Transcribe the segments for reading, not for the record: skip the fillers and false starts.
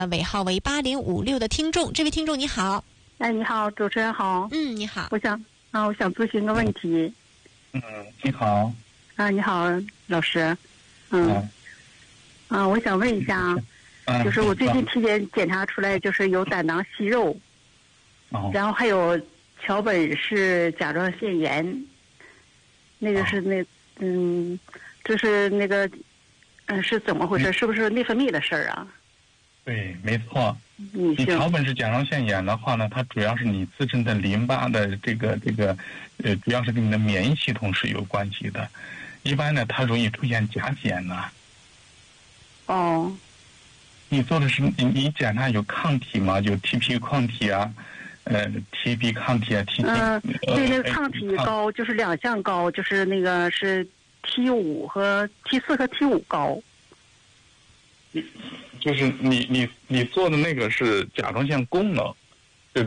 尾号为8056的听众，这位听众你好。 哎，你好，主持人好。 你好。 我想咨询个问题。 你好。 你好，老师。我想问一下，就是我最近体检查出来就是有胆囊息肉，然后还有桥本氏甲状腺炎，那个是这是那个是怎么回事？是不是内分泌的事儿啊？ 对，没错。 你桥本氏甲状腺炎的话呢，它主要是你自身的淋巴的这个主要是跟你的免疫系统是有关系的。一般呢，它容易出现甲减呢。你做的是你检查有抗体吗？有 TP 抗体啊，TB 抗体啊对，那个抗体高，就是2项高，就是那个是 T4 和 T5 高。 就是你做的那个是甲状腺功能，就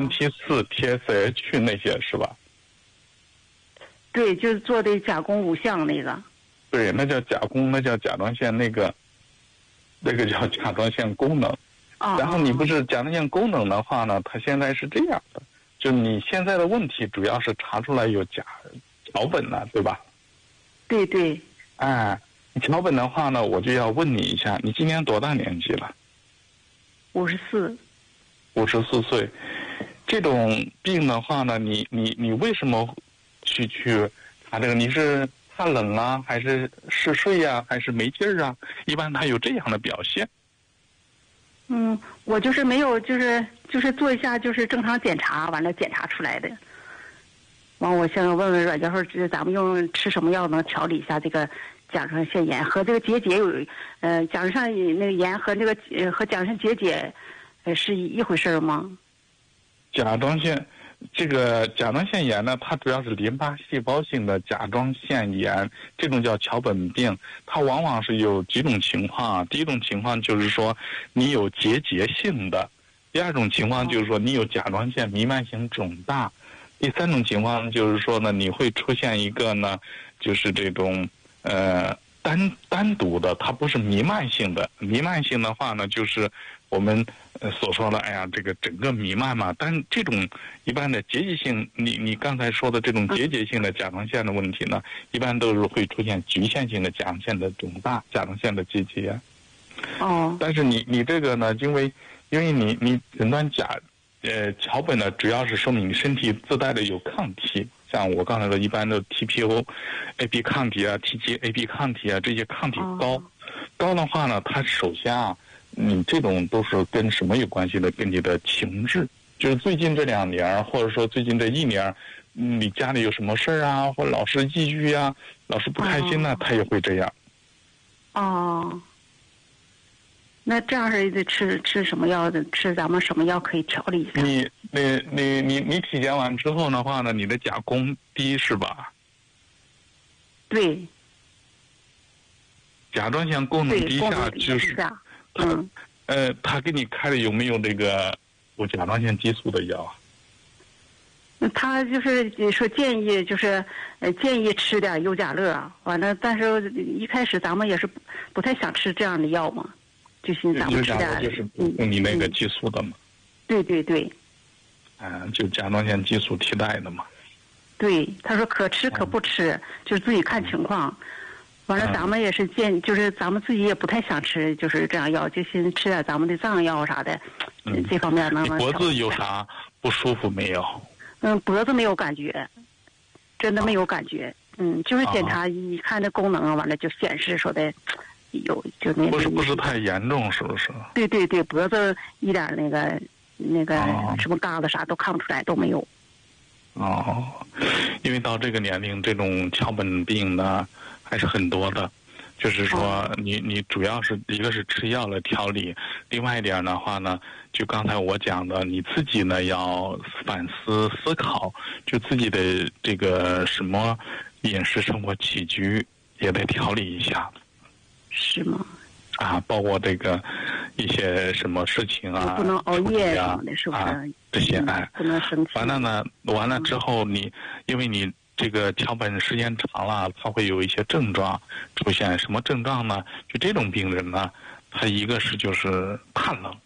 T3、T4、TSH 那些是吧？ 对，就是做的甲功5项那个。 对，那叫甲功，那叫甲状腺那个叫甲状腺功能。然后你不是甲状腺功能的话呢，它现在是这样的，就你现在的问题主要是查出来有桥本了，对吧？ 对对。 桥本的话呢，我就要问你一下，你今年多大年纪了 ？54。 54岁。这种病的话呢，你为什么去查这个？你是怕冷啊，还是嗜睡啊，还是没劲儿啊？一般他有这样的表现。 我就是没有，就是做一下就是正常检查，完了检查出来的。完，我想问问阮教授，咱们用吃什么药能调理一下这个甲状腺炎和这个结节有甲状腺那个炎和和甲状腺结节是一回事吗？ 甲状腺炎呢，它主要是淋巴细胞性的甲状腺炎，这种叫桥本病。它往往是有几种情况，第一种情况就是说你有结节性的，第二种情况就是说你有甲状腺弥漫性肿大，第三种情况就是说呢，你会出现一个呢，就是这种单独的，它不是弥漫性的。弥漫性的话呢，就是我们所说的，这个整个弥漫嘛。但这种一般的结节性，你刚才说的这种结节性的甲状腺的问题呢，一般都是会出现局限性的甲状腺的肿大、甲状腺的结节。但是你这个呢，因为你诊断桥本呢，主要是说明你身体自带的有抗体。像我刚才说，一般的 TPO、AB 抗体啊、TGAB 抗体啊，这些抗体高的话呢，它首先你这种都是跟什么有关系的？跟你的情志，就是最近这2年，或者说最近这1年，你家里有什么事儿啊，或者老是抑郁啊，老是不开心呢，它也会这样。 那这样是得吃什么药的？吃咱们什么药可以调理一下？ 你体检完之后的话呢，你的甲功低是吧？ 对。 甲状腺功能低下就是他给你开的有没有这个甲状腺激素的药啊？ 他就是说建议吃点优甲乐，完了，但是一开始咱们也是不太想吃这样的药嘛。就是咱们吃点就是供你那个激素的嘛。 对对对。 就甲状腺激素替代的嘛。 对，他说可吃可不吃，就是自己看情况。完了，咱们也是就是咱们自己也不太想吃，就是这样药，就先吃点咱们的藏药啥的。这方面能。 脖子有啥不舒服没有？ 脖子没有感觉，真的没有感觉。就是检查一看这功能，完了就显示说的。就那不是太严重，是不是？ 对对对，脖子一点那个什么疙瘩啥都看不出来，都没有。 因为到这个年龄，这种桥本病呢还是很多的。就是说你主要是一个是吃药来调理，另外一点的话呢，就刚才我讲的，你自己呢要反思考，就自己的这个什么饮食生活起居也得调理一下。 是吗？ 包括这个一些什么事情啊， 不能熬夜什么的，是不是？ 这些不能生气。 完了之后因为你这个桥本时间长了，它会有一些症状出现。什么症状呢？就这种病人呢，他一个是就是怕冷，